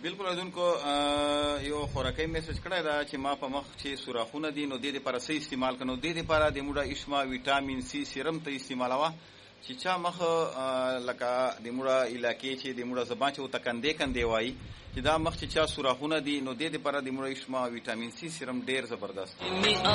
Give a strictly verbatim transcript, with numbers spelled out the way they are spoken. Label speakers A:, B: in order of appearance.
A: بالکل اذونکو یو خوراکي میسج کړی دا چې ما په مخ چې سوراخونه دي نو د دې لپاره څه استعمال کړو؟ د دې لپاره د موډا اشما ویټامین سی سیرم ته استعمالوه چې چا مخ لکه د موډا علاقې چې د موډا زبان چې وته کندې کندې وایي چې دا مخ چې چا سوراخونه دي نو د دې لپاره د موډا اشما ویټامین سی سیرم ډیر زبردست